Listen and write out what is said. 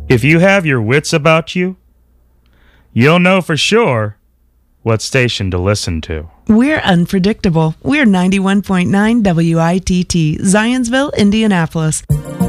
If you have your wits about you, you'll know for sure what station to listen to. We're unpredictable. We're 91.9 WITT, Zionsville, Indianapolis.